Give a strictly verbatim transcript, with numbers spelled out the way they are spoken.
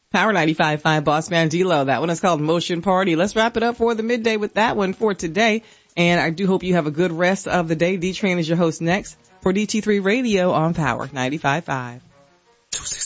Power ninety-five point five, Boss Man D-Lo. That one is called Motion Party. Let's wrap it up for the midday with that one for today. And I do hope you have a good rest of the day. D-Train is your host next for D T three Radio on Power ninety-five point five.